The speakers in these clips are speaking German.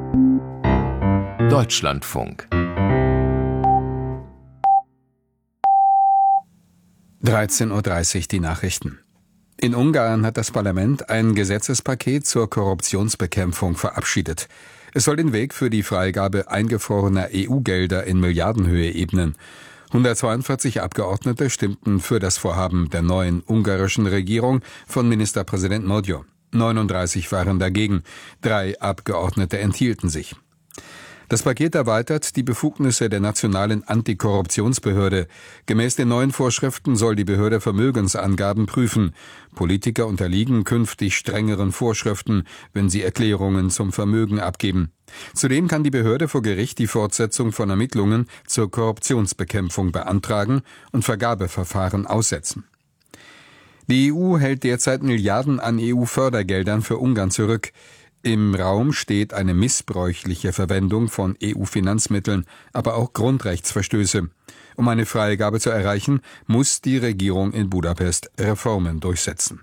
Deutschlandfunk 13:30 Uhr die Nachrichten. In Ungarn hat das Parlament ein Gesetzespaket zur Korruptionsbekämpfung verabschiedet. Es soll den Weg für die Freigabe eingefrorener EU-Gelder in Milliardenhöhe ebnen. 142 Abgeordnete stimmten für das Vorhaben der neuen ungarischen Regierung von Ministerpräsident Magyar. 39 waren dagegen, 3 Abgeordnete enthielten sich. Das Paket erweitert die Befugnisse der nationalen Antikorruptionsbehörde. Gemäß den neuen Vorschriften soll die Behörde Vermögensangaben prüfen. Politiker unterliegen künftig strengeren Vorschriften, wenn sie Erklärungen zum Vermögen abgeben. Zudem kann die Behörde vor Gericht die Fortsetzung von Ermittlungen zur Korruptionsbekämpfung beantragen und Vergabeverfahren aussetzen. Die EU hält derzeit Milliarden an EU-Fördergeldern für Ungarn zurück. Im Raum steht eine missbräuchliche Verwendung von EU-Finanzmitteln, aber auch Grundrechtsverstöße. Um eine Freigabe zu erreichen, muss die Regierung in Budapest Reformen durchsetzen.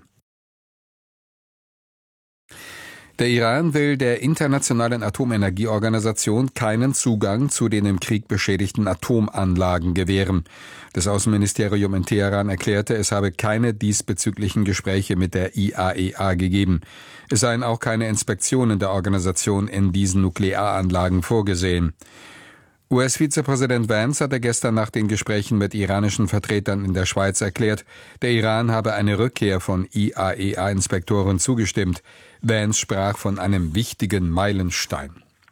Der Iran will der Internationalen Atomenergieorganisation keinen Zugang zu den im Krieg beschädigten Atomanlagen gewähren. Das Außenministerium in Teheran erklärte, es habe keine diesbezüglichen Gespräche mit der IAEA gegeben. Es seien auch keine Inspektionen der Organisation in diesen Nuklearanlagen vorgesehen. US-Vizepräsident Vance hatte gestern nach den Gesprächen mit iranischen Vertretern in der Schweiz erklärt, der Iran habe eine Rückkehr von IAEA-Inspektoren zugestimmt. Vance sprach von einem wichtigen Meilenstein.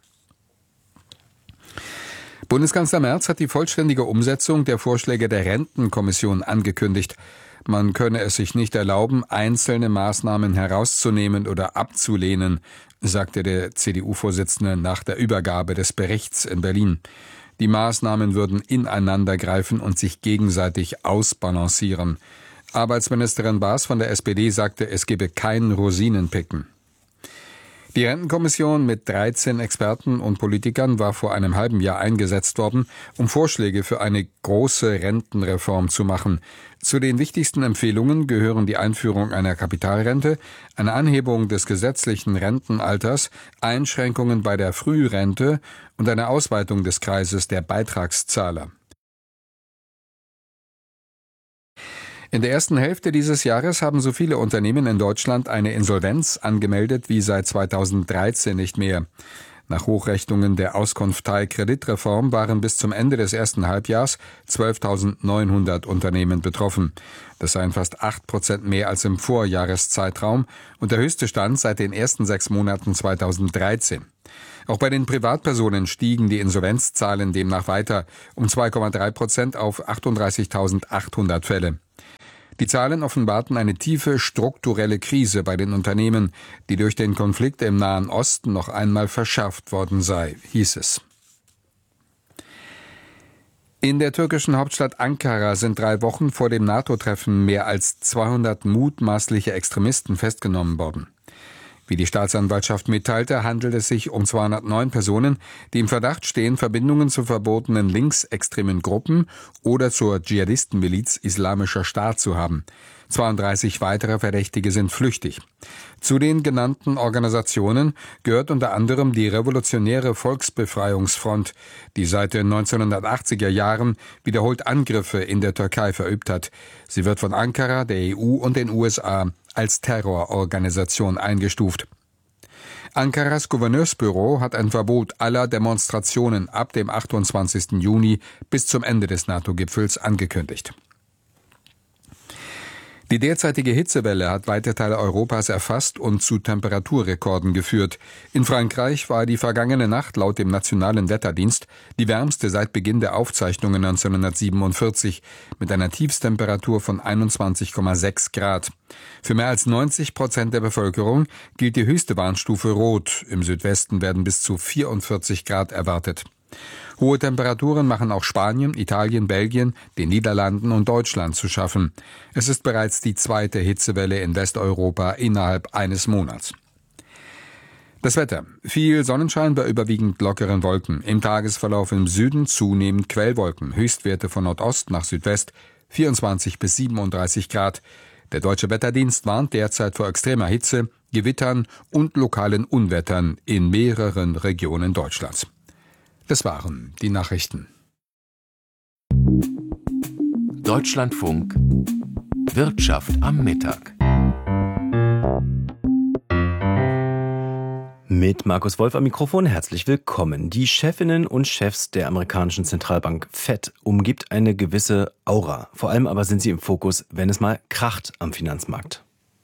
Bundeskanzler Merz hat die vollständige Umsetzung der Vorschläge der Rentenkommission angekündigt. Man könne es sich nicht erlauben, einzelne Maßnahmen herauszunehmen oder abzulehnen, sagte der CDU-Vorsitzende nach der Übergabe des Berichts in Berlin. Die Maßnahmen würden ineinandergreifen und sich gegenseitig ausbalancieren. Arbeitsministerin Baas von der SPD sagte, es gebe kein Rosinenpicken. Die Rentenkommission mit 13 Experten und Politikern war vor einem halben Jahr eingesetzt worden, um Vorschläge für eine große Rentenreform zu machen. Zu den wichtigsten Empfehlungen gehören die Einführung einer Kapitalrente, eine Anhebung des gesetzlichen Rentenalters, Einschränkungen bei der Frührente und eine Ausweitung des Kreises der Beitragszahler. In der ersten Hälfte dieses Jahres haben so viele Unternehmen in Deutschland eine Insolvenz angemeldet wie seit 2013 nicht mehr. Nach Hochrechnungen der Auskunftei Kreditreform waren bis zum Ende des ersten Halbjahrs 12.900 Unternehmen betroffen. Das seien fast 8% mehr als im Vorjahreszeitraum und der höchste Stand seit den ersten 6 Monaten 2013. Auch bei den Privatpersonen stiegen die Insolvenzzahlen demnach weiter um 2,3% auf 38.800 Fälle. Die Zahlen offenbarten eine tiefe strukturelle Krise bei den Unternehmen, die durch den Konflikt im Nahen Osten noch einmal verschärft worden sei, hieß es. In der türkischen Hauptstadt Ankara sind 3 Wochen vor dem NATO-Treffen mehr als 200 mutmaßliche Extremisten festgenommen worden. Wie die Staatsanwaltschaft mitteilte, handelt es sich um 209 Personen, die im Verdacht stehen, Verbindungen zu verbotenen linksextremen Gruppen oder zur Dschihadistenmiliz Islamischer Staat zu haben. 32 weitere Verdächtige sind flüchtig. Zu den genannten Organisationen gehört unter anderem die Revolutionäre Volksbefreiungsfront, die seit den 1980er Jahren wiederholt Angriffe in der Türkei verübt hat. Sie wird von Ankara, der EU und den USA als Terrororganisation eingestuft. Ankaras Gouverneursbüro hat ein Verbot aller Demonstrationen ab dem 28. Juni bis zum Ende des NATO-Gipfels angekündigt. Die derzeitige Hitzewelle hat weite Teile Europas erfasst und zu Temperaturrekorden geführt. In Frankreich war die vergangene Nacht laut dem Nationalen Wetterdienst die wärmste seit Beginn der Aufzeichnungen 1947 mit einer Tiefsttemperatur von 21,6 Grad. Für mehr als 90% der Bevölkerung gilt die höchste Warnstufe Rot. Im Südwesten werden bis zu 44 Grad erwartet. Hohe Temperaturen machen auch Spanien, Italien, Belgien, den Niederlanden und Deutschland zu schaffen. Es ist bereits die 2. Hitzewelle in Westeuropa innerhalb eines Monats. Das Wetter. Viel Sonnenschein bei überwiegend lockeren Wolken. Im Tagesverlauf im Süden zunehmend Quellwolken. Höchstwerte von Nordost nach Südwest 24 bis 37 Grad. Der Deutsche Wetterdienst warnt derzeit vor extremer Hitze, Gewittern und lokalen Unwettern in mehreren Regionen Deutschlands. Das waren die Nachrichten. Deutschlandfunk Wirtschaft am Mittag. Mit Markus Wolf am Mikrofon herzlich willkommen. Die Chefinnen und Chefs der amerikanischen Zentralbank Fed umgibt eine gewisse Aura. Vor allem aber sind sie im Fokus, wenn es mal kracht am Finanzmarkt.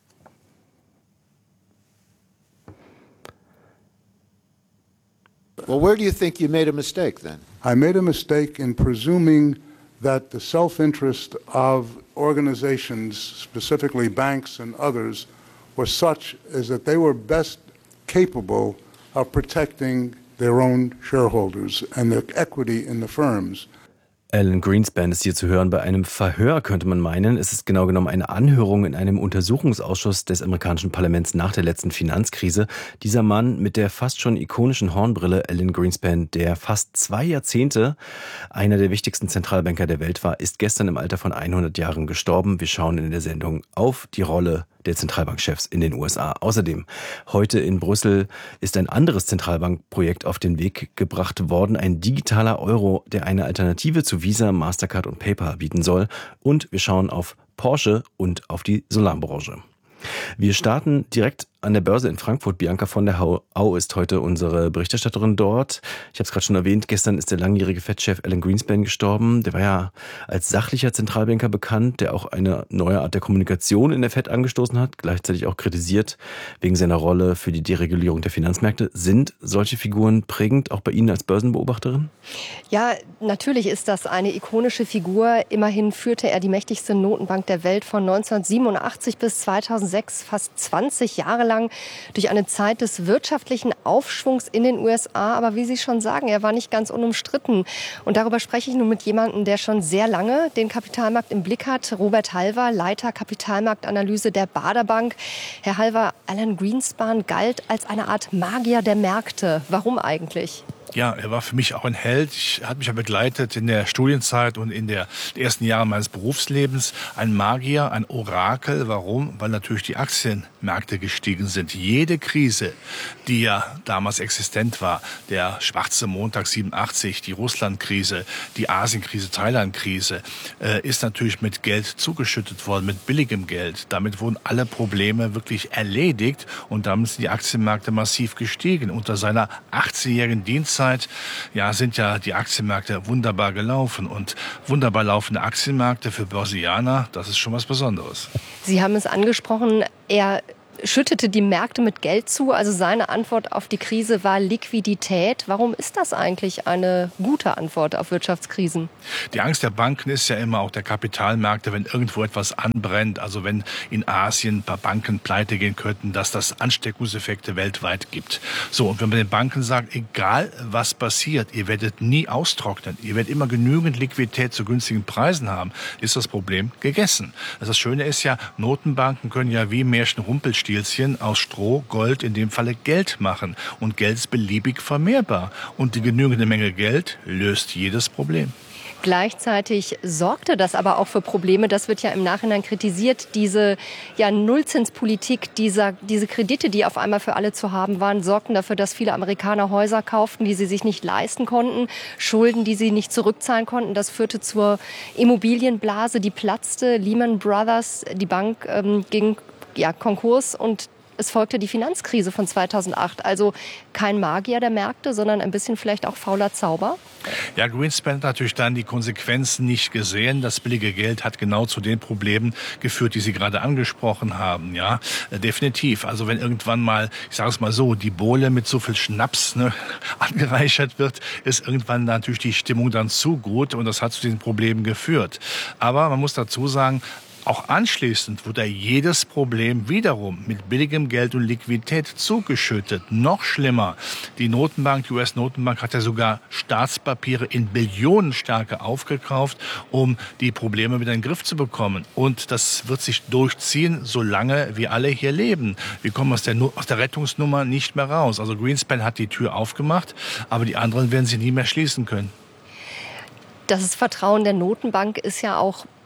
Well, where do you think you made a mistake then? I made a mistake in presuming that the self-interest of organizations, specifically banks and others, was such as that they were best capable of protecting their own shareholders and their equity in the firms. Alan Greenspan ist hier zu hören bei einem Verhör, könnte man meinen. Es ist genau genommen eine Anhörung in einem Untersuchungsausschuss des amerikanischen Parlaments nach der letzten Finanzkrise. Dieser Mann mit der fast schon ikonischen Hornbrille, Alan Greenspan, der fast 2 Jahrzehnte einer der wichtigsten Zentralbanker der Welt war, ist gestern im Alter von 100 Jahren gestorben. Wir schauen in der Sendung auf die Rolle der Zentralbankchefs in den USA. Außerdem, heute in Brüssel ist ein anderes Zentralbankprojekt auf den Weg gebracht worden, ein digitaler Euro, der eine Alternative zu Visa, Mastercard und PayPal bieten soll. Und wir schauen auf Porsche und auf die Solarbranche. Wir starten direkt an der Börse in Frankfurt. Bianca von der Au ist heute unsere Berichterstatterin dort. Ich habe es gerade schon erwähnt, gestern ist der langjährige Fed-Chef Alan Greenspan gestorben. Der war ja als sachlicher Zentralbanker bekannt, der auch eine neue Art der Kommunikation in der Fed angestoßen hat, gleichzeitig auch kritisiert wegen seiner Rolle für die Deregulierung der Finanzmärkte. Sind solche Figuren prägend, auch bei Ihnen als Börsenbeobachterin? Ja, natürlich ist das eine ikonische Figur. Immerhin führte er die mächtigste Notenbank der Welt von 1987 bis 2006, fast 20 Jahre lang, durch eine Zeit des wirtschaftlichen Aufschwungs in den USA. Aber wie Sie schon sagen, er war nicht ganz unumstritten. Und darüber spreche ich nun mit jemandem, der schon sehr lange den Kapitalmarkt im Blick hat. Robert Halver, Leiter Kapitalmarktanalyse der Baader Bank. Herr Halver, Alan Greenspan galt als eine Art Magier der Märkte. Warum eigentlich? Ja, er war für mich auch ein Held. Er hat mich ja begleitet in der Studienzeit und in den ersten Jahren meines Berufslebens. Ein Magier, ein Orakel. Warum? Weil natürlich die Aktienmärkte gestiegen sind. Jede Krise, die ja damals existent war, der schwarze Montag 87, die Russlandkrise, die Asienkrise, Thailandkrise, ist natürlich mit Geld zugeschüttet worden, mit billigem Geld. Damit wurden alle Probleme wirklich erledigt und damit sind die Aktienmärkte massiv gestiegen. Unter seiner 18-jährigen Dienstzeit sind ja die Aktienmärkte wunderbar gelaufen. Und wunderbar laufende Aktienmärkte für Börsianer, das ist schon was Besonderes. Sie haben es angesprochen, er schüttete die Märkte mit Geld zu. Also seine Antwort auf die Krise war Liquidität. Warum ist das eigentlich eine gute Antwort auf Wirtschaftskrisen? Die Angst der Banken ist ja immer auch der Kapitalmärkte, wenn irgendwo etwas anbrennt. Also wenn in Asien ein paar Banken pleite gehen könnten, dass das Ansteckungseffekte weltweit gibt. So, und wenn man den Banken sagt, egal was passiert, ihr werdet nie austrocknen, ihr werdet immer genügend Liquidität zu günstigen Preisen haben, ist das Problem gegessen. Das Schöne ist ja, Notenbanken können ja wie Märchen-Rumpelstilzchen aus Stroh, Gold, in dem Falle Geld machen. Und Geld ist beliebig vermehrbar. Und die genügende Menge Geld löst jedes Problem. Gleichzeitig sorgte das aber auch für Probleme. Das wird ja im Nachhinein kritisiert. Diese Nullzinspolitik, diese Kredite, die auf einmal für alle zu haben waren, sorgten dafür, dass viele Amerikaner Häuser kauften, die sie sich nicht leisten konnten, Schulden, die sie nicht zurückzahlen konnten. Das führte zur Immobilienblase, die platzte. Lehman Brothers, die Bank ging Konkurs und es folgte die Finanzkrise von 2008. Also kein Magier der Märkte, sondern ein bisschen vielleicht auch fauler Zauber. Ja, Greenspan hat natürlich dann die Konsequenzen nicht gesehen. Das billige Geld hat genau zu den Problemen geführt, die Sie gerade angesprochen haben. Ja, definitiv. Also wenn irgendwann mal, ich sage es mal so, die Bowle mit so viel Schnaps angereichert wird, ist irgendwann natürlich die Stimmung dann zu gut und das hat zu den Problemen geführt. Aber man muss dazu sagen, auch anschließend wurde jedes Problem wiederum mit billigem Geld und Liquidität zugeschüttet. Noch schlimmer, die US-Notenbank hat ja sogar Staatspapiere in Billionenstärke aufgekauft, um die Probleme wieder in den Griff zu bekommen. Und das wird sich durchziehen, solange wir alle hier leben. Wir kommen aus der Rettungsnummer nicht mehr raus. Also Greenspan hat die Tür aufgemacht, aber die anderen werden sie nie mehr schließen können. Das Vertrauen der Notenbank ist ja auch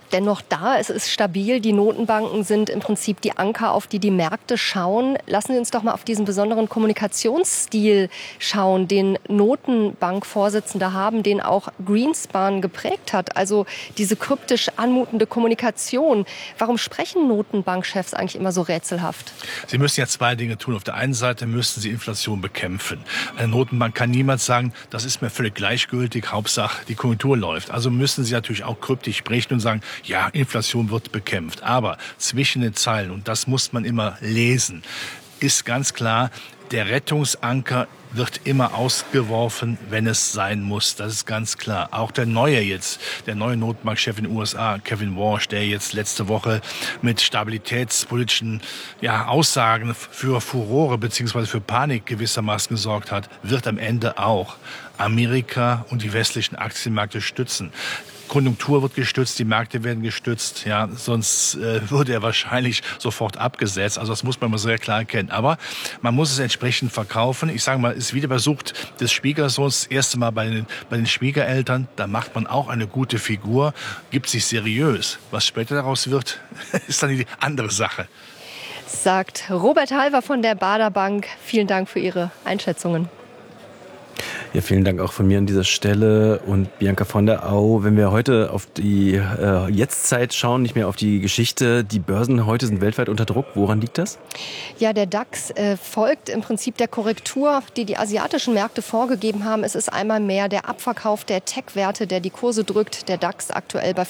dennoch da. Es ist stabil. Die Notenbanken sind im Prinzip die Anker, auf die die Märkte schauen. Lassen Sie uns doch mal auf diesen besonderen Kommunikationsstil schauen, den Notenbankvorsitzende haben, den auch Greenspan geprägt hat. Also diese kryptisch anmutende Kommunikation. Warum sprechen Notenbankchefs eigentlich immer so rätselhaft? Sie müssen ja zwei Dinge tun. Auf der einen Seite müssen sie Inflation bekämpfen. Eine Notenbank kann niemals sagen, das ist mir völlig gleichgültig, Hauptsache die Konjunktur läuft. Also müssen sie natürlich auch kryptisch sprechen und sagen, ja, Inflation wird bekämpft. Aber zwischen den Zeilen, und das muss man immer lesen, ist ganz klar, der Rettungsanker wird immer ausgeworfen, wenn es sein muss. Das ist ganz klar. Auch der neue Notenbankchef in den USA, Kevin Warsh, der jetzt letzte Woche mit stabilitätspolitischen Aussagen für Furore bzw. für Panik gewissermaßen gesorgt hat, wird am Ende auch Amerika und die westlichen Aktienmärkte stützen. Konjunktur wird gestützt, die Märkte werden gestützt, sonst würde er wahrscheinlich sofort abgesetzt. Also das muss man mal sehr klar erkennen. Aber man muss es entsprechend verkaufen. Ich sage mal, es ist wie der Besuch des Schwiegersohns, das erste Mal bei den Schwiegereltern. Da macht man auch eine gute Figur, gibt sich seriös. Was später daraus wird, ist dann die andere Sache. Sagt Robert Halver von der Baader Bank. Vielen Dank für Ihre Einschätzungen. Ja, vielen Dank auch von mir an dieser Stelle und Bianca von der Au. Wenn wir heute auf die Jetztzeit schauen, nicht mehr auf die Geschichte, die Börsen heute sind weltweit unter Druck. Woran liegt das? Ja, der DAX folgt im Prinzip der Korrektur, die asiatischen Märkte vorgegeben haben. Es ist einmal mehr der Abverkauf der Tech-Werte, der die Kurse drückt. Der DAX aktuell bei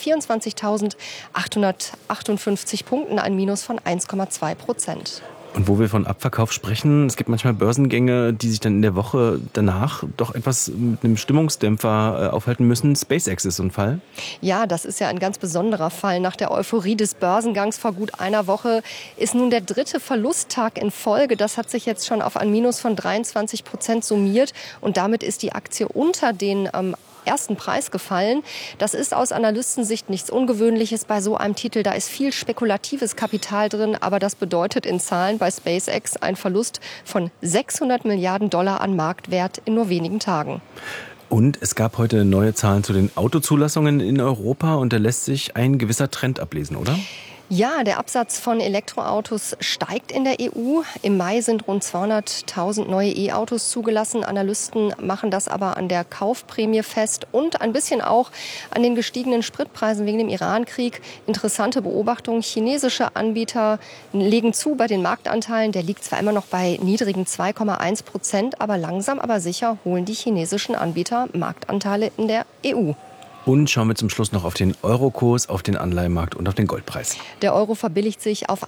24.858 Punkten, ein Minus von 1,2%. Und wo wir von Abverkauf sprechen, es gibt manchmal Börsengänge, die sich dann in der Woche danach doch etwas mit einem Stimmungsdämpfer aufhalten müssen. SpaceX ist so ein Fall. Ja, das ist ja ein ganz besonderer Fall. Nach der Euphorie des Börsengangs vor gut einer Woche ist nun der 3. Verlusttag in Folge. Das hat sich jetzt schon auf ein Minus von 23% summiert. Und damit ist die Aktie unter den ersten Preis gefallen. Das ist aus Analystensicht nichts Ungewöhnliches bei so einem Titel. Da ist viel spekulatives Kapital drin, aber das bedeutet in Zahlen bei SpaceX einen Verlust von $600 Milliarden an Marktwert in nur wenigen Tagen. Und es gab heute neue Zahlen zu den Autozulassungen in Europa und da lässt sich ein gewisser Trend ablesen, oder? Ja, der Absatz von Elektroautos steigt in der EU. Im Mai sind rund 200.000 neue E-Autos zugelassen. Analysten machen das aber an der Kaufprämie fest und ein bisschen auch an den gestiegenen Spritpreisen wegen dem Irankrieg. Interessante Beobachtung. Chinesische Anbieter legen zu bei den Marktanteilen. Der liegt zwar immer noch bei niedrigen 2,1%, aber langsam, aber sicher holen die chinesischen Anbieter Marktanteile in der EU. Und schauen wir zum Schluss noch auf den Eurokurs, auf den Anleihenmarkt und auf den Goldpreis. Der Euro verbilligt sich auf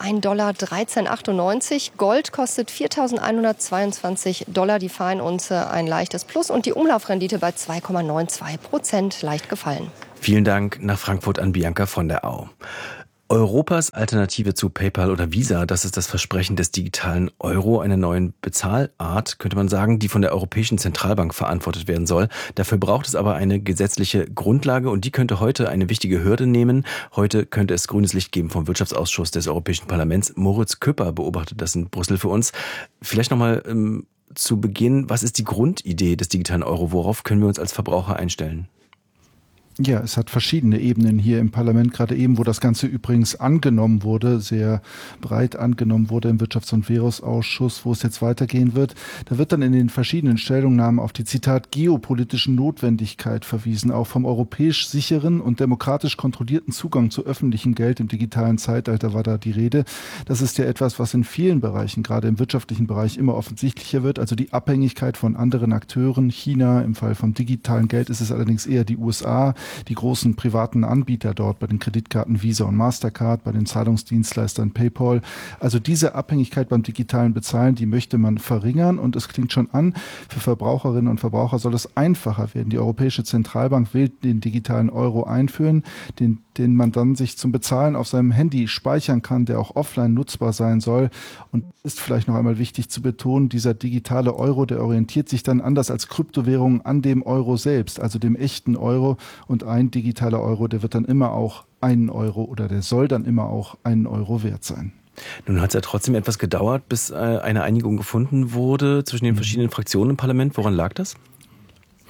$1,1398. Gold kostet $4.122 die Feinunze, ein leichtes Plus. Und die Umlaufrendite bei 2,92%, leicht gefallen. Vielen Dank nach Frankfurt an Bianca von der Au. Europas Alternative zu PayPal oder Visa, das ist das Versprechen des digitalen Euro, einer neuen Bezahlart, könnte man sagen, die von der Europäischen Zentralbank verantwortet werden soll. Dafür braucht es aber eine gesetzliche Grundlage und die könnte heute eine wichtige Hürde nehmen. Heute könnte es grünes Licht geben vom Wirtschaftsausschuss des Europäischen Parlaments. Moritz Küpper beobachtet das in Brüssel für uns. Vielleicht nochmal zu Beginn, was ist die Grundidee des digitalen Euro? Worauf können wir uns als Verbraucher einstellen? Ja, es hat verschiedene Ebenen hier im Parlament, gerade eben, wo das Ganze übrigens angenommen wurde, sehr breit angenommen wurde im Wirtschafts- und Währungsausschuss, wo es jetzt weitergehen wird. Da wird dann in den verschiedenen Stellungnahmen auf die, Zitat, geopolitische Notwendigkeit verwiesen, auch vom europäisch sicheren und demokratisch kontrollierten Zugang zu öffentlichem Geld im digitalen Zeitalter war da die Rede. Das ist ja etwas, was in vielen Bereichen, gerade im wirtschaftlichen Bereich, immer offensichtlicher wird, also die Abhängigkeit von anderen Akteuren. China, im Fall vom digitalen Geld ist es allerdings eher die USA, die großen privaten Anbieter dort bei den Kreditkarten Visa und Mastercard, bei den Zahlungsdienstleistern PayPal. Also diese Abhängigkeit beim digitalen Bezahlen, die möchte man verringern und es klingt schon an, für Verbraucherinnen und Verbraucher soll es einfacher werden. Die Europäische Zentralbank will den digitalen Euro einführen, den man dann sich zum Bezahlen auf seinem Handy speichern kann, der auch offline nutzbar sein soll. Und ist vielleicht noch einmal wichtig zu betonen, dieser digitale Euro, der orientiert sich dann anders als Kryptowährungen an dem Euro selbst, also dem echten Euro. Und ein digitaler Euro, der wird dann immer auch 1 Euro oder der soll dann immer auch 1 Euro wert sein. Nun hat es ja trotzdem etwas gedauert, bis eine Einigung gefunden wurde zwischen den verschiedenen Fraktionen im Parlament. Woran lag das?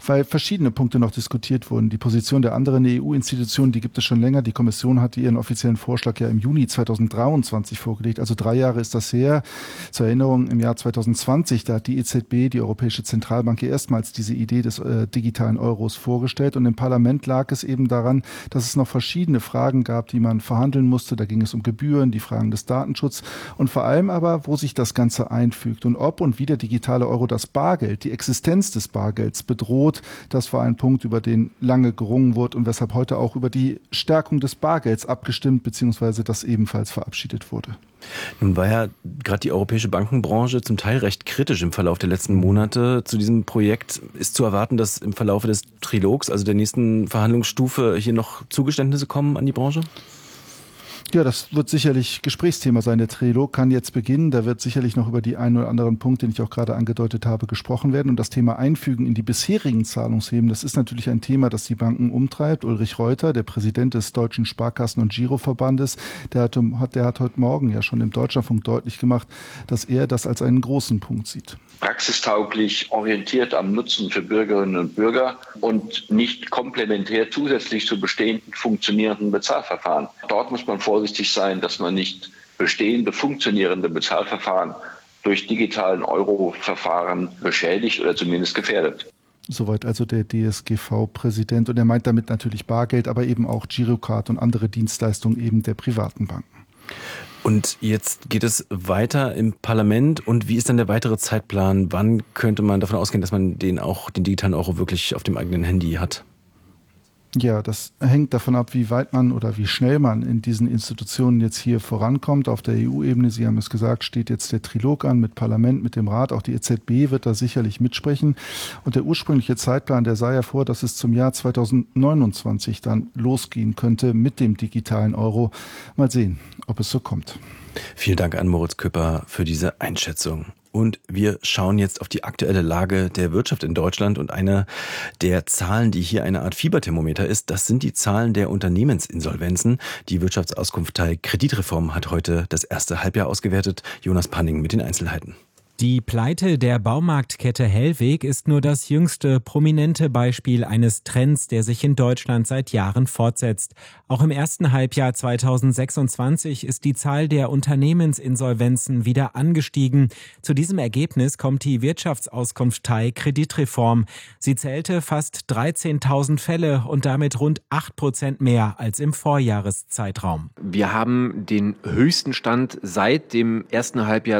weil verschiedene Punkte noch diskutiert wurden. Die Position der anderen EU-Institutionen, die gibt es schon länger. Die Kommission hatte ihren offiziellen Vorschlag ja im Juni 2023 vorgelegt. Also 3 Jahre ist das her. Zur Erinnerung, im Jahr 2020, da hat die EZB, die Europäische Zentralbank, erstmals diese Idee des digitalen Euros vorgestellt. Und im Parlament lag es eben daran, dass es noch verschiedene Fragen gab, die man verhandeln musste. Da ging es um Gebühren, die Fragen des Datenschutzes und vor allem aber, wo sich das Ganze einfügt und ob und wie der digitale Euro das Bargeld, die Existenz des Bargelds bedroht. Das war ein Punkt, über den lange gerungen wurde und weshalb heute auch über die Stärkung des Bargelds abgestimmt bzw. das ebenfalls verabschiedet wurde. Nun war ja gerade die europäische Bankenbranche zum Teil recht kritisch im Verlauf der letzten Monate zu diesem Projekt. Ist zu erwarten, dass im Verlauf des Trilogs, also der nächsten Verhandlungsstufe, hier noch Zugeständnisse kommen an die Branche? Ja, das wird sicherlich Gesprächsthema sein. Der Trilog kann jetzt beginnen. Da wird sicherlich noch über die einen oder anderen Punkte, den ich auch gerade angedeutet habe, gesprochen werden. Und das Thema Einfügen in die bisherigen Zahlungshilfen, das ist natürlich ein Thema, das die Banken umtreibt. Ulrich Reuter, der Präsident des Deutschen Sparkassen- und Giroverbandes, der hat heute Morgen ja schon im Deutschlandfunk deutlich gemacht, dass er das als einen großen Punkt sieht. Praxistauglich, orientiert am Nutzen für Bürgerinnen und Bürger und nicht komplementär zusätzlich zu bestehenden funktionierenden Bezahlverfahren. Dort muss man vorsichtig sein, dass man nicht bestehende funktionierende Bezahlverfahren durch digitalen Euro-Verfahren beschädigt oder zumindest gefährdet. Soweit also der DSGV-Präsident. Und er meint damit natürlich Bargeld, aber eben auch Girocard und andere Dienstleistungen eben der privaten Banken. Und jetzt geht es weiter im Parlament. Und wie ist dann der weitere Zeitplan? Wann könnte man davon ausgehen, dass man den digitalen Euro wirklich auf dem eigenen Handy hat? Ja, das hängt davon ab, wie weit man oder wie schnell man in diesen Institutionen jetzt hier vorankommt. Auf der EU-Ebene, Sie haben es gesagt, steht jetzt der Trilog an mit Parlament, mit dem Rat. Auch die EZB wird da sicherlich mitsprechen. Und der ursprüngliche Zeitplan, der sah ja vor, dass es zum Jahr 2029 dann losgehen könnte mit dem digitalen Euro. Mal sehen, ob es so kommt. Vielen Dank an Moritz Küpper für diese Einschätzung. Und wir schauen jetzt auf die aktuelle Lage der Wirtschaft in Deutschland. Und eine der Zahlen, die hier eine Art Fieberthermometer ist, das sind die Zahlen der Unternehmensinsolvenzen. Die Wirtschaftsauskunftei Kreditreform hat heute das erste Halbjahr ausgewertet. Jonas Panning mit den Einzelheiten. Die Pleite der Baumarktkette Hellweg ist nur das jüngste prominente Beispiel eines Trends, der sich in Deutschland seit Jahren fortsetzt. Auch im ersten Halbjahr 2026 ist die Zahl der Unternehmensinsolvenzen wieder angestiegen. Zu diesem Ergebnis kommt die Wirtschaftsauskunftei Kreditreform. Sie zählte fast 13.000 Fälle und damit rund 8% mehr als im Vorjahreszeitraum. Wir haben den höchsten Stand seit dem ersten Halbjahr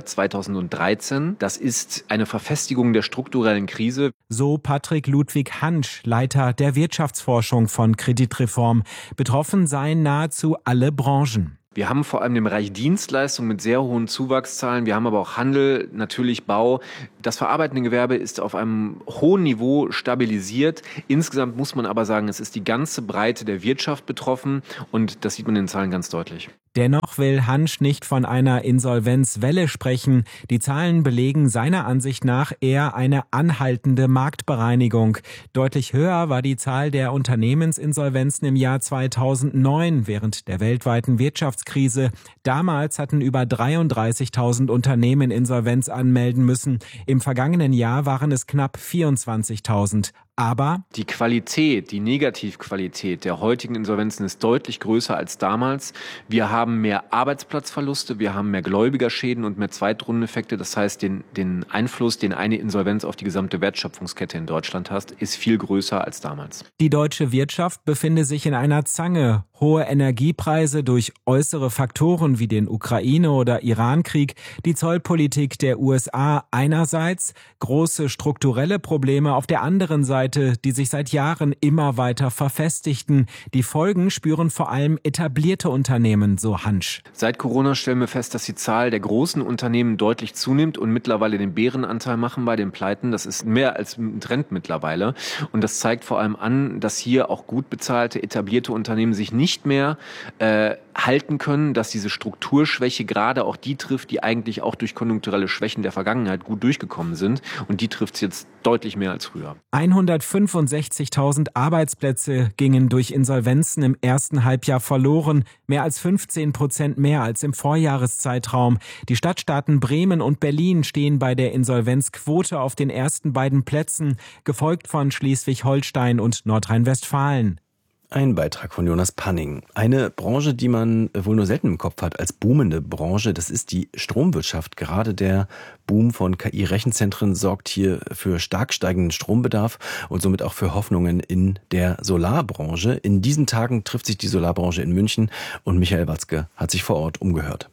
2013. Das ist eine Verfestigung der strukturellen Krise. So Patrick Ludwig Hansch, Leiter der Wirtschaftsforschung von Kreditreform. Betroffen seien nahezu alle Branchen. Wir haben vor allem den Bereich Dienstleistungen mit sehr hohen Zuwachszahlen. Wir haben aber auch Handel, natürlich Bau. Das verarbeitende Gewerbe ist auf einem hohen Niveau stabilisiert. Insgesamt muss man aber sagen, es ist die ganze Breite der Wirtschaft betroffen und das sieht man in den Zahlen ganz deutlich. Dennoch will Hansch nicht von einer Insolvenzwelle sprechen. Die Zahlen belegen seiner Ansicht nach eher eine anhaltende Marktbereinigung. Deutlich höher war die Zahl der Unternehmensinsolvenzen im Jahr 2009 während der weltweiten Wirtschaftskrise. Damals hatten über 33.000 Unternehmen Insolvenz anmelden müssen. Im vergangenen Jahr waren es knapp 24.000. Aber die Qualität, die Negativqualität der heutigen Insolvenzen ist deutlich größer als damals. Wir haben mehr Arbeitsplatzverluste, wir haben mehr Gläubigerschäden und mehr Zweitrundeneffekte. Das heißt, den Einfluss, den eine Insolvenz auf die gesamte Wertschöpfungskette in Deutschland hat, ist viel größer als damals. Die deutsche Wirtschaft befinde sich in einer Zange. Hohe Energiepreise durch äußere Faktoren wie den Ukraine- oder Irankrieg, die Zollpolitik der USA einerseits, große strukturelle Probleme auf der anderen Seite, die sich seit Jahren immer weiter verfestigten. Die Folgen spüren vor allem etablierte Unternehmen, so Hansch. Seit Corona stellen wir fest, dass die Zahl der großen Unternehmen deutlich zunimmt und mittlerweile den Bärenanteil machen bei den Pleiten. Das ist mehr als ein Trend mittlerweile. Und das zeigt vor allem an, dass hier auch gut bezahlte, etablierte Unternehmen sich nicht mehr halten können, dass diese Strukturschwäche gerade auch die trifft, die eigentlich auch durch konjunkturelle Schwächen der Vergangenheit gut durchgekommen sind. Und die trifft es jetzt deutlich mehr als früher. 165.000 Arbeitsplätze gingen durch Insolvenzen im ersten Halbjahr verloren, mehr als 15% mehr als im Vorjahreszeitraum. Die Stadtstaaten Bremen und Berlin stehen bei der Insolvenzquote auf den ersten beiden Plätzen, gefolgt von Schleswig-Holstein und Nordrhein-Westfalen. Ein Beitrag von Jonas Panning. Eine Branche, die man wohl nur selten im Kopf hat als boomende Branche, das ist die Stromwirtschaft. Gerade der Boom von KI-Rechenzentren sorgt hier für stark steigenden Strombedarf und somit auch für Hoffnungen in der Solarbranche. In diesen Tagen trifft sich die Solarbranche in München und Michael Watzke hat sich vor Ort umgehört.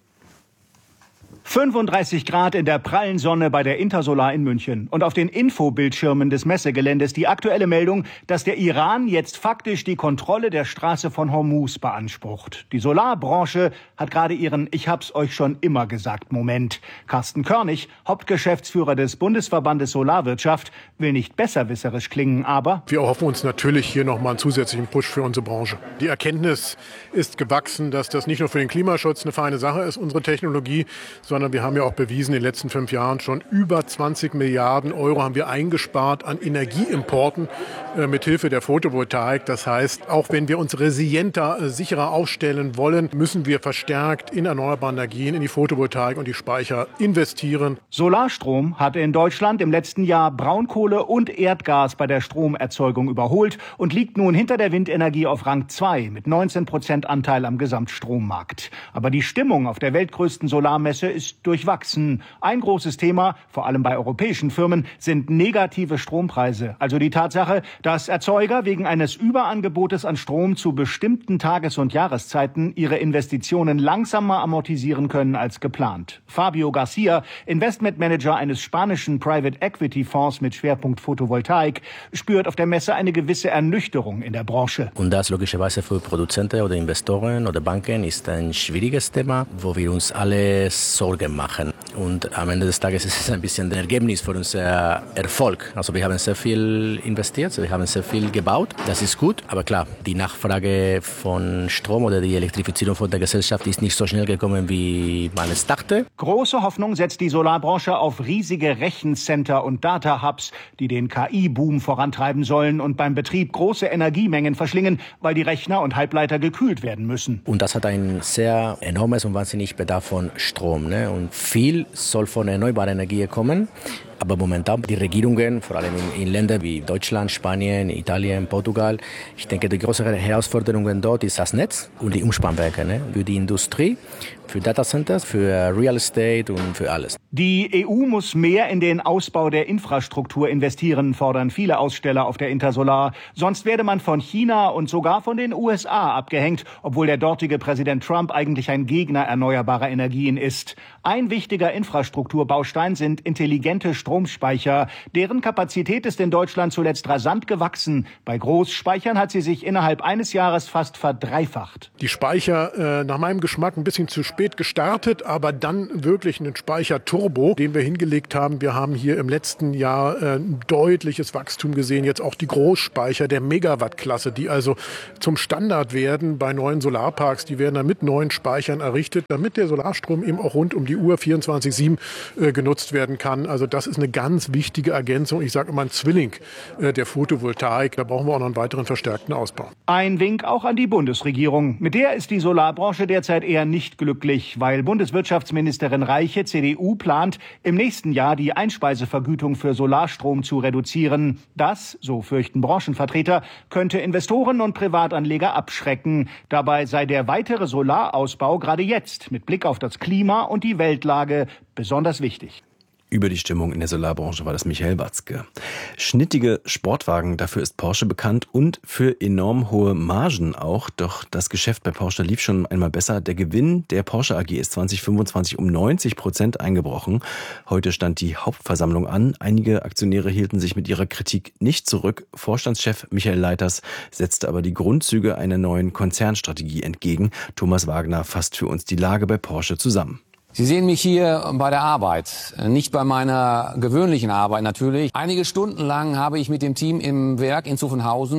35 Grad in der prallen Sonne bei der Intersolar in München. Und auf den Infobildschirmen des Messegeländes die aktuelle Meldung, dass der Iran jetzt faktisch die Kontrolle der Straße von Hormuz beansprucht. Die Solarbranche hat gerade ihren Ich hab's euch schon immer gesagt Moment. Carsten Körnig, Hauptgeschäftsführer des Bundesverbandes Solarwirtschaft, will nicht besserwisserisch klingen, aber wir erhoffen uns natürlich hier nochmal einen zusätzlichen Push für unsere Branche. Die Erkenntnis ist gewachsen, dass das nicht nur für den Klimaschutz eine feine Sache ist, unsere Technologie, sondern wir haben ja auch bewiesen, in den letzten 5 Jahren schon über 20 Milliarden Euro haben wir eingespart an Energieimporten mithilfe der Photovoltaik. Das heißt, auch wenn wir uns resilienter, sicherer aufstellen wollen, müssen wir verstärkt in erneuerbare Energien, in die Photovoltaik und die Speicher investieren. Solarstrom hatte in Deutschland im letzten Jahr Braunkohle und Erdgas bei der Stromerzeugung überholt und liegt nun hinter der Windenergie auf Rang 2 mit 19% Anteil am Gesamtstrommarkt. Aber die Stimmung auf der weltgrößten Solarmesse ist durchwachsen. Ein großes Thema, vor allem bei europäischen Firmen, sind negative Strompreise. Also die Tatsache, dass Erzeuger wegen eines Überangebotes an Strom zu bestimmten Tages- und Jahreszeiten ihre Investitionen langsamer amortisieren können als geplant. Fabio Garcia, Investmentmanager eines spanischen Private Equity Fonds mit Schwerpunkt Photovoltaik, spürt auf der Messe eine gewisse Ernüchterung in der Branche. Und das logischerweise für Produzenten oder Investoren oder Banken ist ein schwieriges Thema, wo wir uns alle Sorgen machen. Und am Ende des Tages ist es ein bisschen ein Ergebnis für unser Erfolg. Also wir haben sehr viel investiert, wir haben sehr viel gebaut. Das ist gut, aber klar, die Nachfrage von Strom oder die Elektrifizierung von der Gesellschaft ist nicht so schnell gekommen, wie man es dachte. Große Hoffnung setzt die Solarbranche auf riesige Rechencenter und Data-Hubs, die den KI-Boom vorantreiben sollen und beim Betrieb große Energiemengen verschlingen, weil die Rechner und Halbleiter gekühlt werden müssen. Und das hat ein sehr enormes und wahnsinnig Bedarf von Strom. Und viel soll von erneuerbarer Energie kommen. Aber momentan die Regierungen, vor allem in Ländern wie Deutschland, Spanien, Italien, Portugal, ich denke, die größere Herausforderung dort ist das Netz und die Umspannwerke für die Industrie, für Datacenters, für Real Estate und für alles. Die EU muss mehr in den Ausbau der Infrastruktur investieren, fordern viele Aussteller auf der Intersolar. Sonst werde man von China und sogar von den USA abgehängt, obwohl der dortige Präsident Trump eigentlich ein Gegner erneuerbarer Energien ist. Ein wichtiger Infrastrukturbaustein sind intelligente Stromspeicher. Deren Kapazität ist in Deutschland zuletzt rasant gewachsen. Bei Großspeichern hat sie sich innerhalb eines Jahres fast verdreifacht. Die Speicher nach meinem Geschmack ein bisschen zu spät gestartet, aber dann wirklich einen Speicher-Turbo, den wir hingelegt haben. Wir haben hier im letzten Jahr ein deutliches Wachstum gesehen. Jetzt auch die Großspeicher der Megawattklasse, die also zum Standard werden bei neuen Solarparks. Die werden dann mit neuen Speichern errichtet, damit der Solarstrom eben auch rund um die Uhr 24/7 genutzt werden kann. Also das ist eine ganz wichtige Ergänzung. Ich sage immer ein Zwilling der Photovoltaik. Da brauchen wir auch noch einen weiteren verstärkten Ausbau. Ein Wink auch an die Bundesregierung. Mit der ist die Solarbranche derzeit eher nicht glücklich, weil Bundeswirtschaftsministerin Reiche, CDU, plant, im nächsten Jahr die Einspeisevergütung für Solarstrom zu reduzieren. Das, so fürchten Branchenvertreter, könnte Investoren und Privatanleger abschrecken. Dabei sei der weitere Solarausbau gerade jetzt mit Blick auf das Klima und die Weltlage besonders wichtig. Über die Stimmung in der Solarbranche war das Michael Watzke. Schnittige Sportwagen, dafür ist Porsche bekannt und für enorm hohe Margen auch. Doch das Geschäft bei Porsche lief schon einmal besser. Der Gewinn der Porsche AG ist 2025 um 90% eingebrochen. Heute stand die Hauptversammlung an. Einige Aktionäre hielten sich mit ihrer Kritik nicht zurück. Vorstandschef Michael Leiters setzte aber die Grundzüge einer neuen Konzernstrategie entgegen. Thomas Wagner fasst für uns die Lage bei Porsche zusammen. Sie sehen mich hier bei der Arbeit, nicht bei meiner gewöhnlichen Arbeit natürlich. Einige Stunden lang habe ich mit dem Team im Werk in Zuffenhausen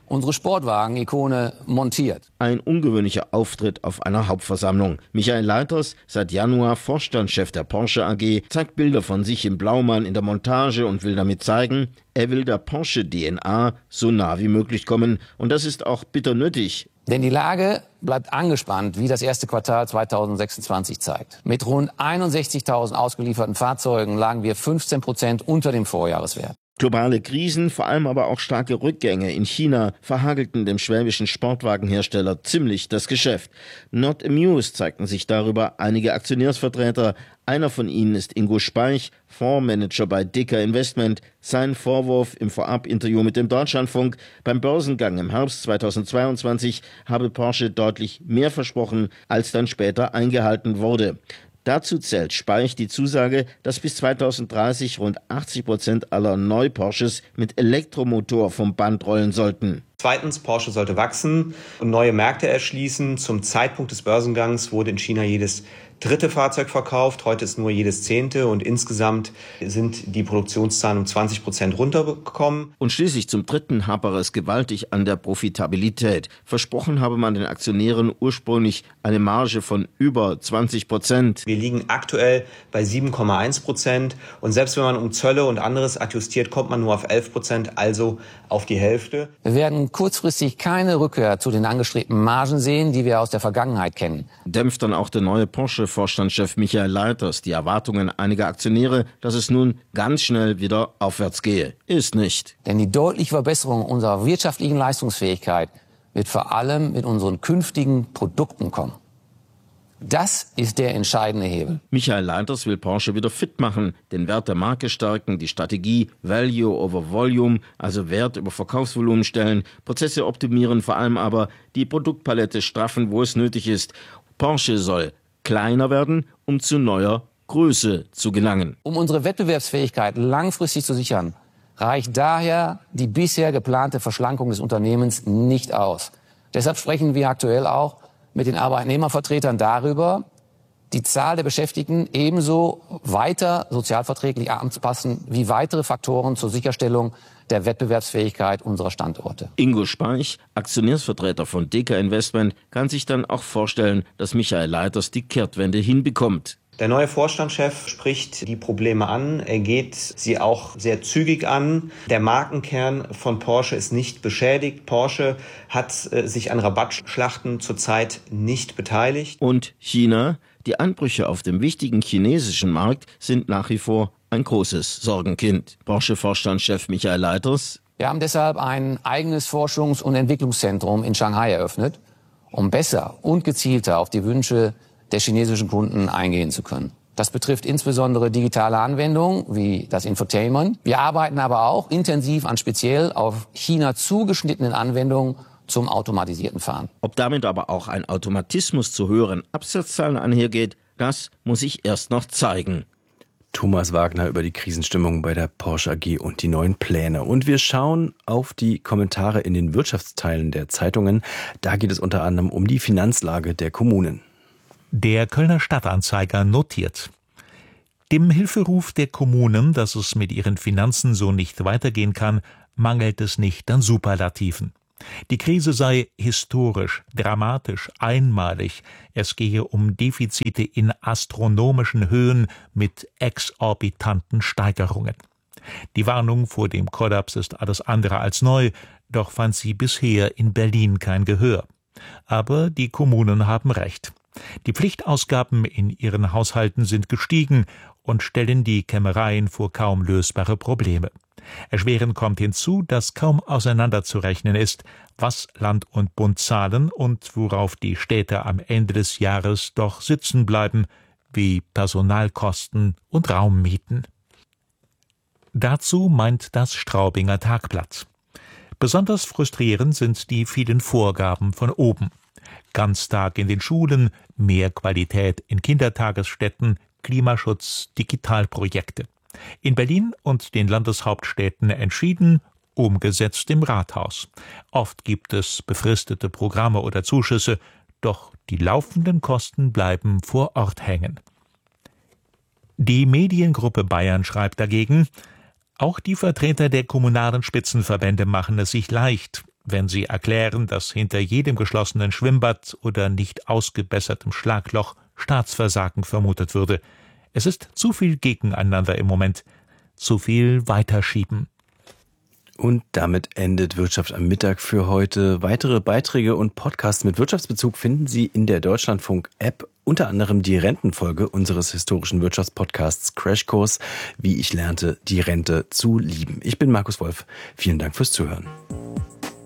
unsere Sportwagen-Ikone montiert. Ein ungewöhnlicher Auftritt auf einer Hauptversammlung. Michael Leiters, seit Januar Vorstandschef der Porsche AG, zeigt Bilder von sich im Blaumann in der Montage und will damit zeigen, er will der Porsche-DNA so nah wie möglich kommen. Und das ist auch bitter nötig. Denn die Lage bleibt angespannt, wie das erste Quartal 2026 zeigt. Mit rund 61.000 ausgelieferten Fahrzeugen lagen wir 15% unter dem Vorjahreswert. Globale Krisen, vor allem aber auch starke Rückgänge in China, verhagelten dem schwäbischen Sportwagenhersteller ziemlich das Geschäft. Not amused zeigten sich darüber einige Aktionärsvertreter. Einer von ihnen ist Ingo Speich, Fondsmanager bei Dicker Investment. Sein Vorwurf im Vorabinterview mit dem Deutschlandfunk: Beim Börsengang im Herbst 2022 habe Porsche deutlich mehr versprochen, als dann später eingehalten wurde. Dazu zählt Speich die Zusage, dass bis 2030 rund 80% aller Neu-Porsches mit Elektromotor vom Band rollen sollten. Zweitens, Porsche sollte wachsen und neue Märkte erschließen. Zum Zeitpunkt des Börsengangs wurde in China jedes dritte Fahrzeug verkauft, heute ist nur jedes 10. und insgesamt sind die Produktionszahlen um 20% runtergekommen. Und schließlich zum dritten hapere es gewaltig an der Profitabilität. Versprochen habe man den Aktionären ursprünglich eine Marge von über 20%. Wir liegen aktuell bei 7,1% und selbst wenn man um Zölle und anderes adjustiert, kommt man nur auf 11%, also auf die Hälfte. Wir werden kurzfristig keine Rückkehr zu den angestrebten Margen sehen, die wir aus der Vergangenheit kennen. Dämpft dann auch der neue Porsche-Vorstandschef Michael Leiters die Erwartungen einiger Aktionäre, dass es nun ganz schnell wieder aufwärts gehe. Ist nicht. Denn die deutliche Verbesserung unserer wirtschaftlichen Leistungsfähigkeit wird vor allem mit unseren künftigen Produkten kommen. Das ist der entscheidende Hebel. Michael Leiters will Porsche wieder fit machen, den Wert der Marke stärken, die Strategie Value over Volume, also Wert über Verkaufsvolumen stellen, Prozesse optimieren, vor allem aber die Produktpalette straffen, wo es nötig ist. Porsche soll kleiner werden, um zu neuer Größe zu gelangen. Um unsere Wettbewerbsfähigkeit langfristig zu sichern, reicht daher die bisher geplante Verschlankung des Unternehmens nicht aus. Deshalb sprechen wir aktuell auch mit den Arbeitnehmervertretern darüber, die Zahl der Beschäftigten ebenso weiter sozialverträglich anzupassen wie weitere Faktoren zur Sicherstellung der Wettbewerbsfähigkeit unserer Standorte. Ingo Speich, Aktionärsvertreter von Dicker Investment, kann sich dann auch vorstellen, dass Michael Leiters die Kehrtwende hinbekommt. Der neue Vorstandschef spricht die Probleme an, er geht sie auch sehr zügig an. Der Markenkern von Porsche ist nicht beschädigt. Porsche hat sich an Rabattschlachten zurzeit nicht beteiligt. Und China? Die Einbrüche auf dem wichtigen chinesischen Markt sind nach wie vor ein großes Sorgenkind. Porsche-Vorstandschef Michael Leiters: Wir haben deshalb ein eigenes Forschungs- und Entwicklungszentrum in Shanghai eröffnet, um besser und gezielter auf die Wünsche der chinesischen Kunden eingehen zu können. Das betrifft insbesondere digitale Anwendungen wie das Infotainment. Wir arbeiten aber auch intensiv an speziell auf China zugeschnittenen Anwendungen zum automatisierten Fahren. Ob damit aber auch ein Automatismus zu höheren Absatzzahlen einhergeht, das muss sich erst noch zeigen. Thomas Wagner über die Krisenstimmung bei der Porsche AG und die neuen Pläne. Und wir schauen auf die Kommentare in den Wirtschaftsteilen der Zeitungen. Da geht es unter anderem um die Finanzlage der Kommunen. Der Kölner Stadtanzeiger notiert: Dem Hilferuf der Kommunen, dass es mit ihren Finanzen so nicht weitergehen kann, mangelt es nicht an Superlativen. Die Krise sei historisch, dramatisch, einmalig. Es gehe um Defizite in astronomischen Höhen mit exorbitanten Steigerungen. Die Warnung vor dem Kollaps ist alles andere als neu, doch fand sie bisher in Berlin kein Gehör. Aber die Kommunen haben recht. Die Pflichtausgaben in ihren Haushalten sind gestiegen und stellen die Kämmereien vor kaum lösbare Probleme. Erschwerend kommt hinzu, dass kaum auseinanderzurechnen ist, was Land und Bund zahlen und worauf die Städte am Ende des Jahres doch sitzen bleiben, wie Personalkosten und Raummieten. Dazu meint das Straubinger Tagblatt: Besonders frustrierend sind die vielen Vorgaben von oben. Ganztag in den Schulen, mehr Qualität in Kindertagesstätten, Klimaschutz, Digitalprojekte. In Berlin und den Landeshauptstädten entschieden, umgesetzt im Rathaus. Oft gibt es befristete Programme oder Zuschüsse, doch die laufenden Kosten bleiben vor Ort hängen. Die Mediengruppe Bayern schreibt dagegen: Auch die Vertreter der kommunalen Spitzenverbände machen es sich leicht. wenn sie erklären, dass hinter jedem geschlossenen Schwimmbad oder nicht ausgebessertem Schlagloch Staatsversagen vermutet würde. Es ist zu viel Gegeneinander im Moment, zu viel Weiterschieben. Und damit endet Wirtschaft am Mittag für heute. Weitere Beiträge und Podcasts mit Wirtschaftsbezug finden Sie in der Deutschlandfunk-App, unter anderem die Rentenfolge unseres historischen Wirtschaftspodcasts Crashkurs, wie ich lernte, die Rente zu lieben. Ich bin Markus Wolf. Vielen Dank fürs Zuhören.